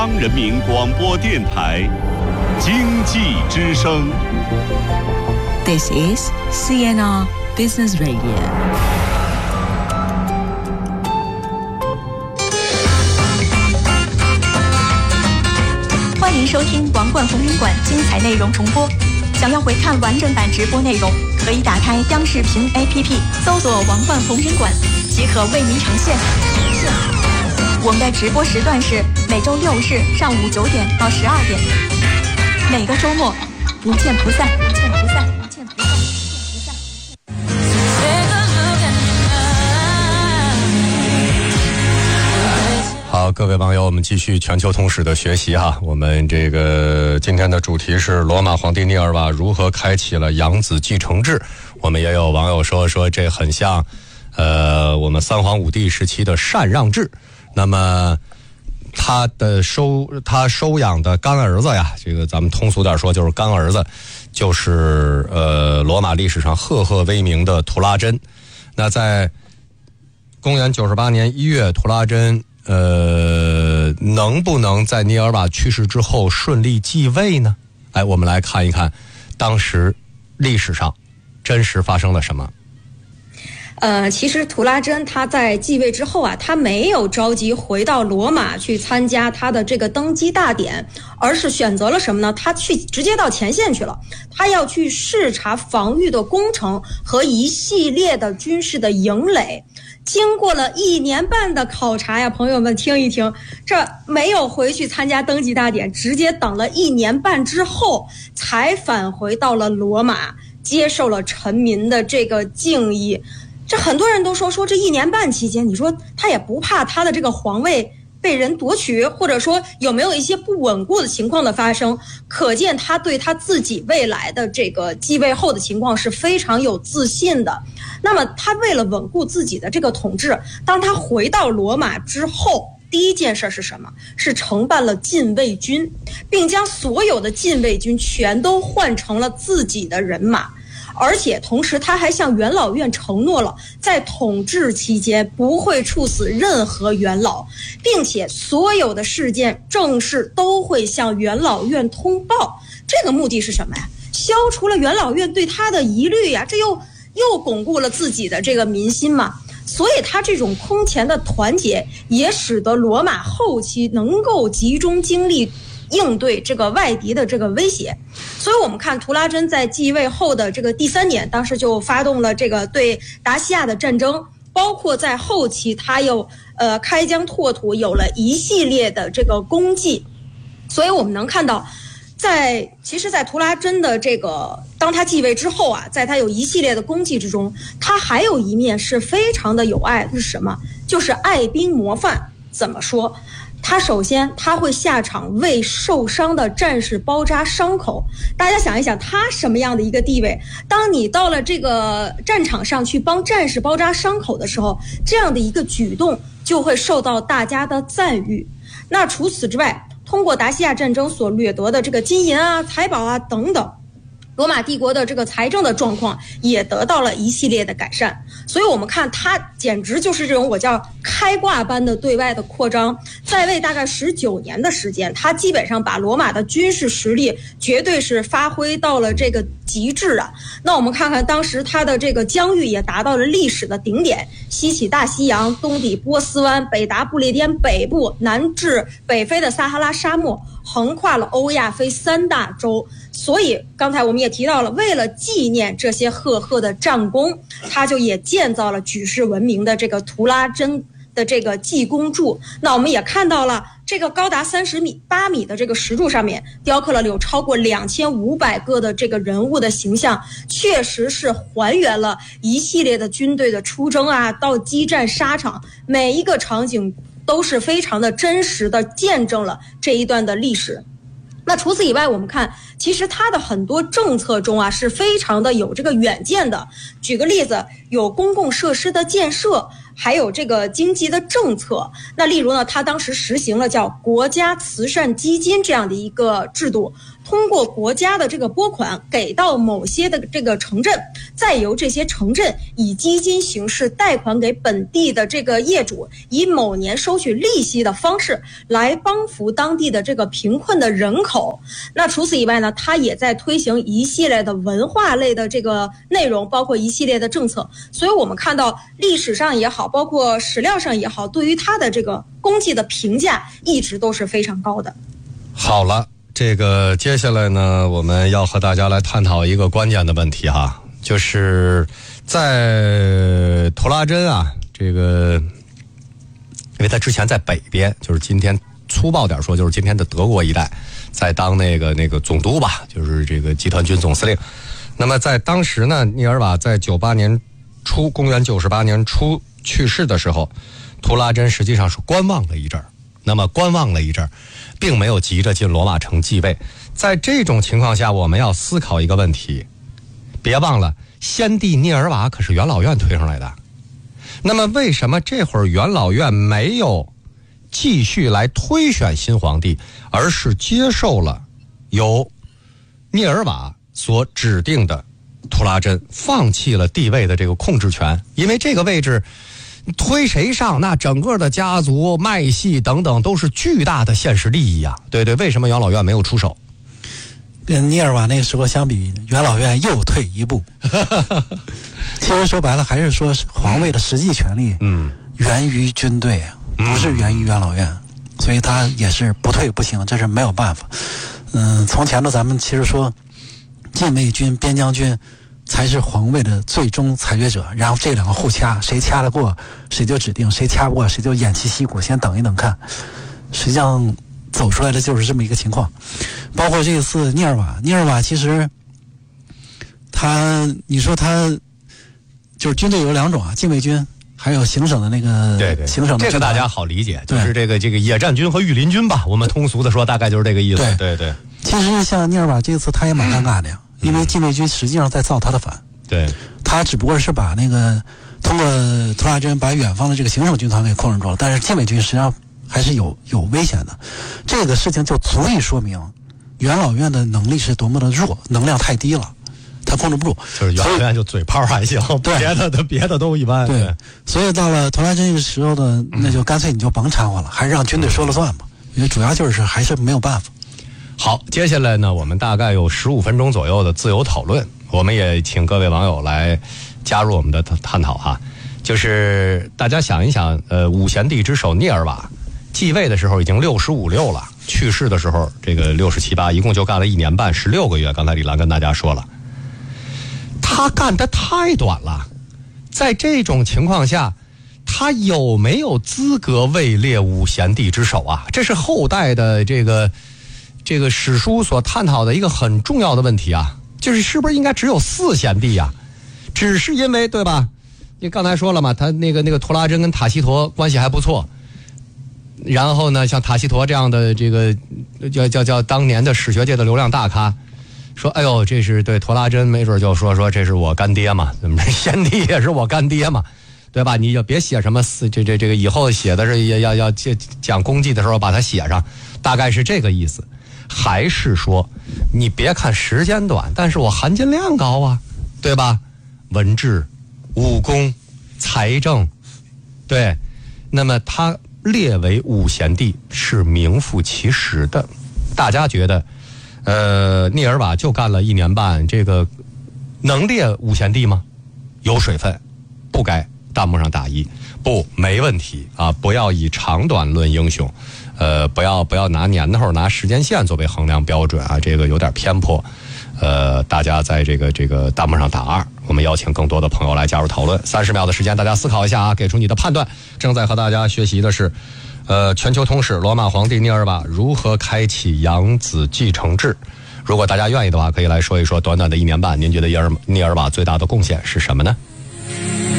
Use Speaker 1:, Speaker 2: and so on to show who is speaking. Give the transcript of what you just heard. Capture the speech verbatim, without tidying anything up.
Speaker 1: 中央人民广播电台经济之声。
Speaker 2: This is C N R Business Radio。
Speaker 3: 欢迎收听王冠红人馆精彩内容重播。想要回看完整版直播内容，可以打开央视频 A P P， 搜索王冠红人馆，即可为您呈现。我们的直播时段是每周六日上午九点到十二点，每个周末不见不散，不见不散，不见不散，不见不散。
Speaker 4: 好，各位网友，我们继续全球通史的学习哈。我们这个今天的主题是罗马皇帝涅尔瓦如何开启了养子继承制。我们也有网友说说这很像，呃，我们三皇五帝时期的禅让制。那么他的收他收养的干儿子呀，这个咱们通俗点说就是干儿子，就是呃罗马历史上赫赫威名的图拉真。那在公元九十八年一月，图拉真呃能不能在涅尔瓦去世之后顺利继位呢？哎，我们来看一看当时历史上真实发生了什么。
Speaker 5: 呃，其实图拉真他在继位之后啊，他没有着急回到罗马去参加他的这个登基大典，而是选择了什么呢？他去直接到前线去了，他要去视察防御的工程和一系列的军事的营垒。经过了一年半的考察呀，朋友们听一听，这没有回去参加登基大典，直接等了一年半之后才返回到了罗马，接受了臣民的这个敬意。这很多人都说说这一年半期间，你说他也不怕他的这个皇位被人夺取，或者说有没有一些不稳固的情况的发生，可见他对他自己未来的这个继位后的情况是非常有自信的。那么他为了稳固自己的这个统治，当他回到罗马之后，第一件事是什么？是承办了禁卫军，并将所有的禁卫军全都换成了自己的人马。而且同时他还向元老院承诺了，在统治期间不会处死任何元老，并且所有的事件政事都会向元老院通报。这个目的是什么呀？消除了元老院对他的疑虑呀，这又又巩固了自己的这个民心嘛。所以他这种空前的团结也使得罗马后期能够集中精力应对这个外敌的这个威胁。所以我们看图拉真在继位后的这个第三年，当时就发动了这个对达西亚的战争，包括在后期他又呃开疆拓土，有了一系列的这个功绩。所以我们能看到在其实在图拉真的这个当他继位之后啊，在他有一系列的功绩之中，他还有一面是非常的有爱，是什么？就是爱兵模范。怎么说？他首先他会下场为受伤的战士包扎伤口。大家想一想，他什么样的一个地位？当你到了这个战场上去帮战士包扎伤口的时候，这样的一个举动就会受到大家的赞誉。那除此之外，通过达西亚战争所掠得的这个金银啊、财宝啊等等，罗马帝国的这个财政的状况也得到了一系列的改善。所以我们看他简直就是这种我叫开挂般的对外的扩张。在位大概十九年的时间，他基本上把罗马的军事实力绝对是发挥到了这个极致啊。那我们看看当时他的这个疆域也达到了历史的顶点，西起大西洋，东抵波斯湾，北达不列颠北部，南至北非的撒哈拉沙漠，横跨了欧亚非三大洲。所以刚才我们也提到了，为了纪念这些赫赫的战功，他就也建造了举世闻名的这个图拉真的这个济公柱。那我们也看到了这个高达三十米八米的这个石柱上面雕刻了有超过两千五百个的这个人物的形象，确实是还原了一系列的军队的出征啊，到激战沙场，每一个场景都是非常的真实的见证了这一段的历史。那除此以外，我们看其实它的很多政策中啊是非常的有这个远见的。举个例子，有公共设施的建设，还有这个经济的政策。那例如呢，他当时实行了叫国家慈善基金这样的一个制度， 通过国家的这个拨款给到某些的这个城镇，再由这些城镇以基金形式贷款给本地的这个业主，以某年收取利息的方式来帮扶当地的这个贫困的人口。那除此以外呢，它也在推行一系列的文化类的这个内容，包括一系列的政策。所以我们看到历史上也好，包括史料上也好，对于它的这个功绩的评价一直都是非常高的。
Speaker 4: 好了，这个接下来呢，我们要和大家来探讨一个关键的问题哈，就是在图拉真啊，这个因为他之前在北边，就是今天粗暴点说，就是今天的德国一带，在当那个那个总督吧，就是这个集团军总司令。那么在当时呢，聂尔瓦在九八年初，公元九十八年初去世的时候，图拉真实际上是观望了一阵儿。那么观望了一阵儿，并没有急着进罗马城继位。在这种情况下，我们要思考一个问题，别忘了先帝聂尔瓦可是元老院推上来的。那么为什么这会儿元老院没有继续来推选新皇帝，而是接受了由聂尔瓦所指定的图拉真，放弃了帝位的这个控制权？因为这个位置推谁上，那整个的家族脉系等等都是巨大的现实利益啊。对对，为什么元老院没有出手？
Speaker 6: 跟聂尔瓦那个时候相比，元老院又退一步。其实说白了，还是说皇位的实际权力，嗯，源于军队，不是源于元老院，所以他也是不退不行，这是没有办法。嗯，从前头咱们其实说，禁卫军、边疆军才是皇位的最终裁决者，然后这两个互掐，谁掐得过谁就指定，谁掐不过谁就偃旗息鼓，先等一等看。实际上走出来的就是这么一个情况。包括这次聂尔瓦，聂尔瓦其实他，你说他就是军队有两种啊，禁卫军还有行省的那个，
Speaker 4: 对对，
Speaker 6: 行省的
Speaker 4: 这个大家好理解，就是这个这个野战军和御林军吧，我们通俗的说，大概就是这个意思。对
Speaker 6: 对
Speaker 4: 对。
Speaker 6: 其实像聂尔瓦这次他也蛮尴尬的呀。因为禁卫军实际上在造他的反，
Speaker 4: 对，
Speaker 6: 他只不过是把那个通过图拉真把远方的这个行省军团给控制住了，但是禁卫军实际上还是有有危险的。这个事情就足以说明元老院的能力是多么的弱，能量太低了，他控制不住。
Speaker 4: 就是元老院就嘴炮还行，别的的别的都一般。
Speaker 6: 对，所以到了图拉真这个时候呢，那就干脆你就甭掺和了，还是让军队说了算吧。因为主要就是还是没有办法。
Speaker 4: 好，接下来呢，我们大概有十五分钟左右的自由讨论，我们也请各位网友来加入我们的探讨哈。就是大家想一想，呃，五贤帝之首聂尔瓦继位的时候已经六十五六了，去世的时候这个六十七八，一共就干了一年半，十六个月。刚才李兰跟大家说了，他干得太短了。在这种情况下，他有没有资格位列五贤帝之首啊？这是后代的这个。这个史书所探讨的一个很重要的问题啊，就是是不是应该只有四贤帝啊？只是因为对吧？你刚才说了嘛，他那个那个图拉真跟塔西佗关系还不错，然后呢，像塔西佗这样的这个叫叫叫当年的史学界的流量大咖，说哎呦，这是对图拉真没准就说说这是我干爹嘛，怎么着，贤帝也是我干爹嘛，对吧？你就别写什么四这这这个以后写的是要要要讲功绩的时候把它写上，大概是这个意思。还是说你别看时间短，但是我含金量高啊，对吧？文治、武功、财政，对，那么他列为五贤帝是名副其实的。大家觉得呃，聂尔瓦就干了一年半，这个能列五贤帝吗？有水分，不该弹幕上打一，不，没问题啊！不要以长短论英雄。呃，不要不要拿年头、拿时间线作为衡量标准啊，这个有点偏颇。呃，大家在这个这个弹幕上打二，我们邀请更多的朋友来加入讨论。三十秒的时间，大家思考一下啊，给出你的判断。正在和大家学习的是，呃，全球通史罗马皇帝聂尔瓦如何开启养子继承制。如果大家愿意的话，可以来说一说短短的一年半，您觉得聂尔聂尔瓦最大的贡献是什么呢？